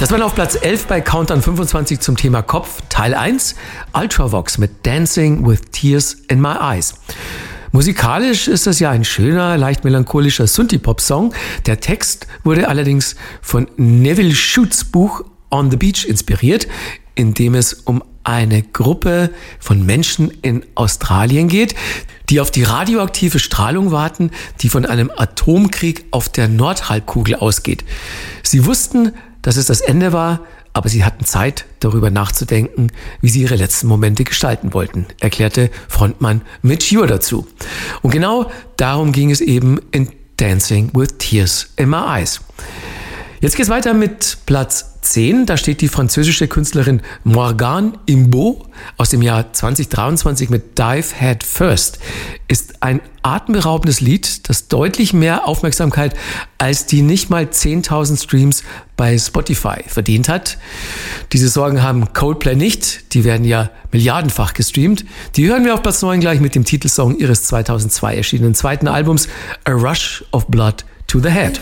Das war auf Platz 11 bei Countdown 25 zum Thema Kopf, Teil 1, Ultravox mit Dancing with Tears in My Eyes. Musikalisch ist das ja ein schöner, leicht melancholischer Synthie-Pop-Song. Der Text wurde allerdings von Neville Shutes Buch On the Beach inspiriert, in dem es um eine Gruppe von Menschen in Australien geht, die auf die radioaktive Strahlung warten, die von einem Atomkrieg auf der Nordhalbkugel ausgeht. Sie wussten, dass es das Ende war, aber sie hatten Zeit, darüber nachzudenken, wie sie ihre letzten Momente gestalten wollten, erklärte Frontmann Mitch Ure dazu. Und genau darum ging es eben in Dancing with Tears in My Eyes. Jetzt geht's weiter mit Platz 10. Da steht die französische Künstlerin Morgane Imbeau aus dem Jahr 2023 mit Dive Head First. Ist ein atemberaubendes Lied, das deutlich mehr Aufmerksamkeit als die nicht mal 10.000 Streams bei Spotify verdient hat. Diese Sorgen haben Coldplay nicht. Die werden ja milliardenfach gestreamt. Die hören wir auf Platz 9 gleich mit dem Titelsong ihres 2002 erschienenen zweiten Albums A Rush of Blood to the Head.